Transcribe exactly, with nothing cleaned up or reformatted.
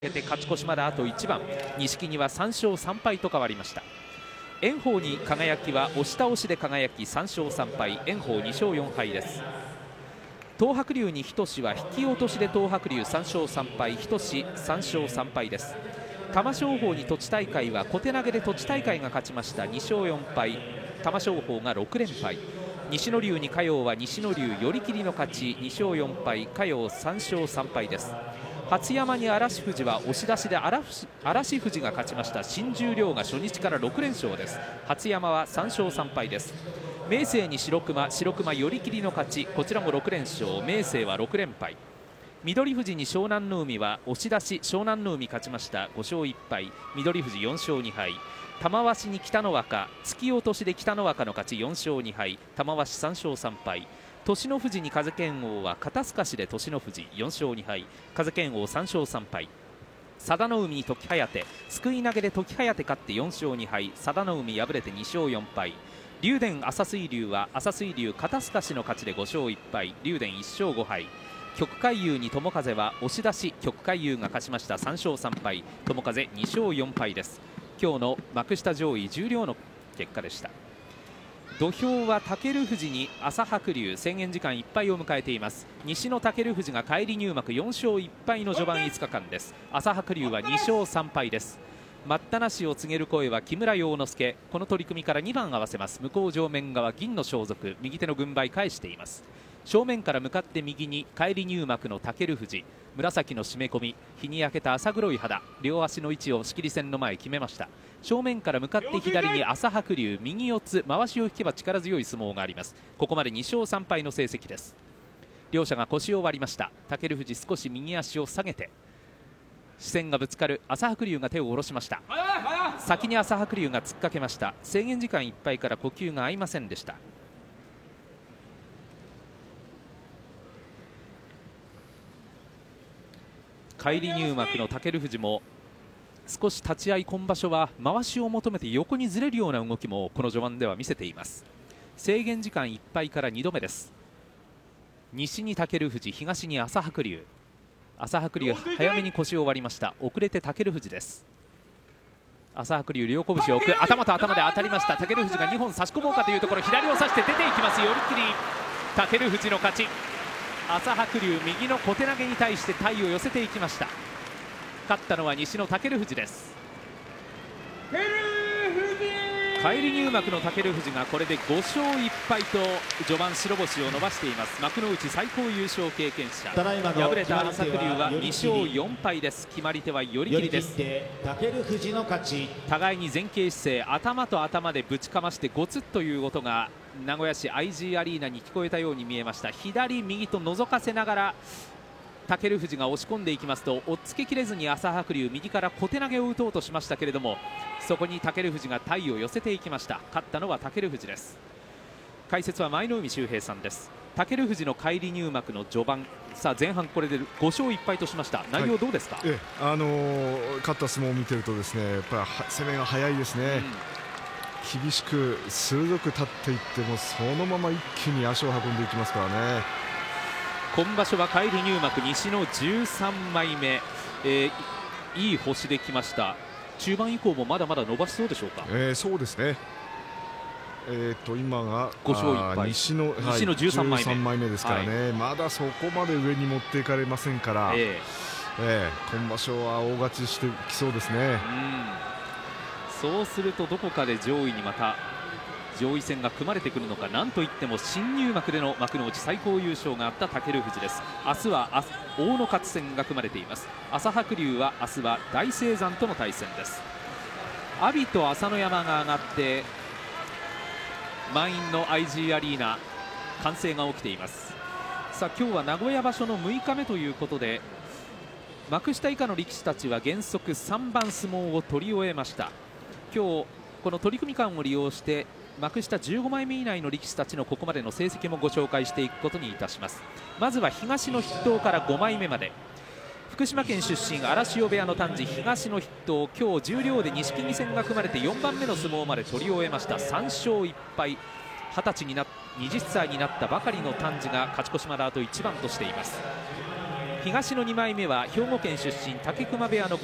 て勝ち越しまであといちばん、錦木はさん勝さん敗と変わりました。炎鵬に輝は押し倒しで輝きさん勝さん敗、炎鵬に勝よん敗です。東白龍に日翔志は引き落としで東白龍さん勝さん敗、日翔志さん勝さん敗です。玉正鳳に栃大会は小手投げで栃大会が勝ちましたに勝よん敗、玉正鳳がろく連敗。西の龍に嘉陽は西の龍寄り切りの勝ちに勝よん敗、嘉陽さん勝さん敗です。初山に嵐富士は押し出しで嵐富士が勝ちました。新十両が初日からろく連勝です。初山はさん勝さん敗です。明生に白熊、白熊寄り切りの勝ち、こちらもろく連勝、明生はろく連敗。翠富士に湘南の海は押し出し、湘南の海勝ちましたご勝いっ敗、翠富士よん勝に敗。玉鷲に北の若、突き落としで北の若の勝ちよん勝に敗、玉鷲さん勝さん敗。栃ノ富士に風賢王は肩すかしで栃ノ富士よん勝に敗、風賢王さん勝さん敗。佐田の海に時疾風、すくい投げで時疾風勝ってよん勝に敗、佐田の海敗れてに勝よん敗。竜電朝水龍は朝水龍肩すかしの勝ちでご勝いっ敗、竜電いち勝ご敗。旭海遊に友風は押し出し、旭海遊が勝ちましたさん勝さん敗、友風に勝よん敗です。今日の幕下上位十両の結果でした。土俵は武富士に朝白龍、制限時間いっぱいを迎えています。西の武富士が返り入幕よん勝いっ敗の序盤いつかかんです。朝白龍はに勝さん敗です。待ったなしを告げる声は木村要之助、この取組からにばん合わせます。向こう正面側銀の装束、右手の軍配返しています。正面から向かって右に返り入幕の武富士、紫の締め込み、日に焼けた浅黒い肌、両足の位置を仕切り線の前決めました。正面から向かって左に朝白龍、右四つ回しを引けば力強い相撲があります。ここまでに勝さん敗の成績です。両者が腰を割りました。武富士少し右足を下げて視線がぶつかる。朝白龍が手を下ろしました。先に朝白龍が突っかけました。制限時間いっぱいから呼吸が合いませんでした。返り入幕の武富士も少し立ち合い、今場所は回しを求めて横にずれるような動きもこの序盤では見せています。制限時間いっぱいからにどめです。西に武富士、東に朝白龍。朝白龍早めに腰を割りました。遅れて武富士です。朝白龍両拳を置く、頭と頭で当たりました。武富士がにほん差し込もうかというところ、左を差して出ていきます。寄り切り武富士の勝ち。朝白龍右の小手投げに対して体を寄せていきました。勝ったのは西の武富士です。返り入幕の武富士がこれでご勝いっ敗と序盤白星を伸ばしています。幕内最高優勝経験者、敗れた朝白龍はに勝よん敗です。決まり手は寄り切りです。 武富士の勝ち。 互いに前傾姿勢、頭と頭でぶちかましてゴツッという音が名古屋市 アイジー アリーナに聞こえたように見えました。左右と覗かせながら武富士が押し込んでいきますと、追っつけきれずに朝白龍右から小手投げを打とうとしましたけれども、そこに武富士が体を寄せていきました。勝ったのは武富士です。解説は舞の海秀平さんです。武富士の返り入幕の序盤、さあ前半これでご勝いっ敗としました。内容どうですか？ はい、ええ、あのー、勝った相撲を見てるとですね、やっぱり攻めが早いですね。うん、厳しく鋭く立っていってもそのまま一気に足を運んでいきますからね。 今場所は返り入幕西のじゅうさんまいめ、えー、いい星できました。中盤以降もまだまだ伸ばしそうでしょうか？ えー、そうですね。えー、と今がご勝いっ敗、 西の、はい、 西のじゅうさんまいめ、 じゅうさんまいめですからね、はい、まだそこまで上に持っていかれませんから、えーえー、今場所は大勝ちしてきそうですね。 うん、そうするとどこかで上位にまた上位戦が組まれてくるのか。なんといっても新入幕での幕内最高優勝があった武富士です。明日は大野勝戦が組まれています。朝白龍は明日は大青山との対戦です。阿炎と朝乃山が上がって満員の アイジー アリーナ、歓声が起きています。さあ今日は名古屋場所のむいかめということで、幕下以下の力士たちは原則さんばん相撲を取り終えました。今日この取組間を利用して幕下じゅうごまいめ以内の力士たちのここまでの成績もご紹介していくことにいたします。まずは東の筆頭からごまいめまで、福島県出身荒汐部屋の丹治東の筆頭、今日十両で錦木戦が組まれてよんばんめの相撲まで取り終えました。さん勝いっ敗、はたちになはたちになったばかりの丹治が勝ち越しまであといちばんとしています。 東のにまいめは兵庫県出身武隈部屋の